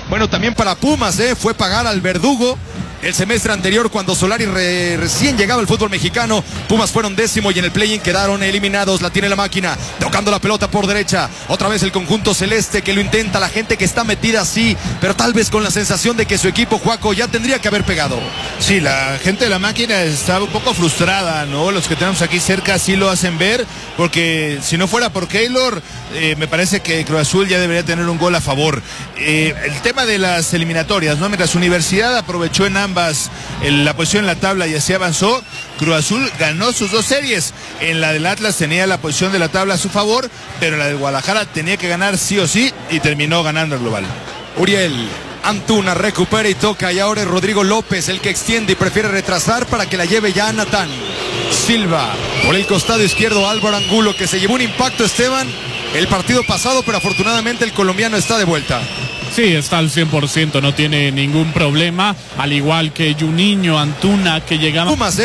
Bueno, también para Pumas, fue pagar al verdugo. El semestre anterior, cuando Solari recién llegaba al fútbol mexicano, Pumas fueron 10º y en el play-in quedaron eliminados. La tiene la máquina, tocando la pelota por derecha. Otra vez el conjunto celeste que lo intenta. La gente que está metida así, pero tal vez con la sensación de que su equipo, Juaco, ya tendría que haber pegado. Sí, la gente de la máquina está un poco frustrada, ¿no? Los que tenemos aquí cerca sí lo hacen ver, porque si no fuera por Keylor, me parece que Cruz Azul ya debería tener un gol a favor. El tema de las eliminatorias, ¿no? Mientras Universidad aprovechó en ambas la posición en la tabla y así avanzó, Cruz Azul ganó sus 2 series. En la del Atlas tenía la posición de la tabla a su favor, pero la del Guadalajara tenía que ganar sí o sí y terminó ganando el global. Uriel Antuna recupera y toca, y ahora es Rodrigo López el que extiende y prefiere retrasar para que la lleve ya Natán Silva. Por el costado izquierdo Álvaro Angulo, que se llevó un impacto, Esteban, el partido pasado, pero afortunadamente el colombiano está de vuelta. Sí, está al 100%, no tiene ningún problema, al igual que Juninho, Antuna, que llegaron. Pumas,